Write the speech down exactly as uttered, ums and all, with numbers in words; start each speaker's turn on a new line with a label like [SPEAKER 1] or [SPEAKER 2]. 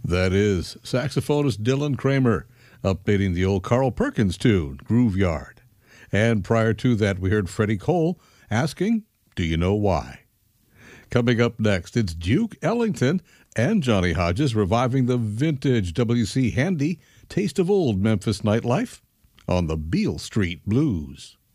[SPEAKER 1] That is saxophonist Dylan Kramer updating the old Carl Perkins tune, Grooveyard. And prior to that, we heard Freddie Cole asking, "Do you know why?" Coming up next, it's Duke Ellington and Johnny Hodges reviving the vintage W C Handy Taste of Old Memphis Nightlife on the Beale Street Blues.